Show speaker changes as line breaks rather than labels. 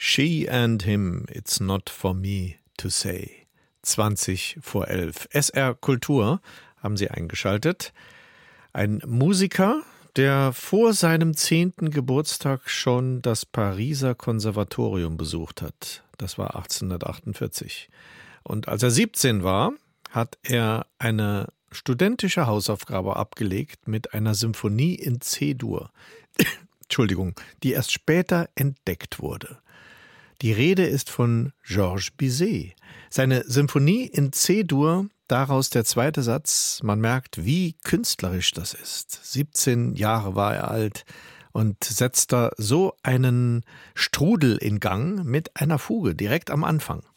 She and him, it's not for me to say. 11:20. SR Kultur haben Sie eingeschaltet. Ein Musiker, der vor seinem 10. Geburtstag schon das Pariser Konservatorium besucht hat. Das war 1848. Und als er 17 war, hat er eine studentische Hausaufgabe abgelegt mit einer Symphonie in C-Dur. Entschuldigung, die erst später entdeckt wurde. Die Rede ist von Georges Bizet. Seine Symphonie in C-Dur, daraus der zweite Satz. Man merkt, wie künstlerisch das ist. 17 Jahre war er alt und setzt da so einen Strudel in Gang mit einer Fuge direkt am Anfang.